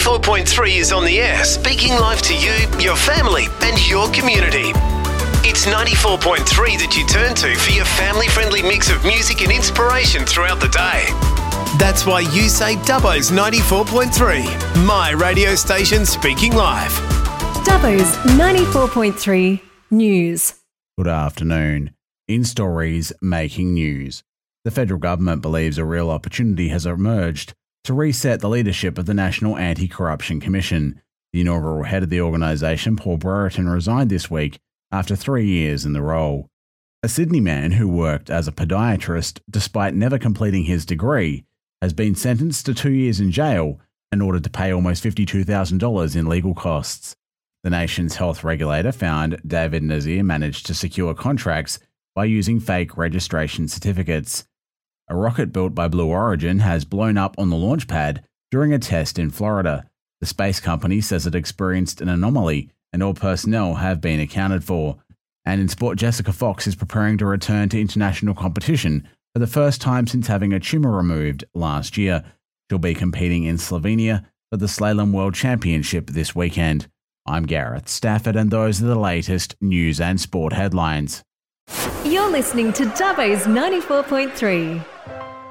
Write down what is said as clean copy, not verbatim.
94.3 is on the air, speaking live to you, your family and your community. It's 94.3 that you turn to for your family-friendly mix of music and inspiration throughout the day. That's why you say Dubbo's 94.3, my radio station speaking live. Dubbo's 94.3 News. Good afternoon. In stories making news, the federal government believes a real opportunity has emerged to reset the leadership of the National Anti-Corruption Commission. The inaugural head of the organisation, Paul Brereton, resigned this week after 3 years in the role. A Sydney man who worked as a podiatrist despite never completing his degree has been sentenced to 2 years in jail and ordered to pay almost $52,000 in legal costs. The nation's health regulator found David Nazir managed to secure contracts by using fake registration certificates. A rocket built by Blue Origin has blown up on the launch pad during a test in Florida. The space company says it experienced an anomaly and all personnel have been accounted for. And in sport, Jessica Fox is preparing to return to international competition for the first time since having a tumour removed last year. She'll be competing in Slovenia for the Slalom World Championship this weekend. I'm Gareth Stafford, and those are the latest news and sport headlines. You're listening to Dubbo's 94.3.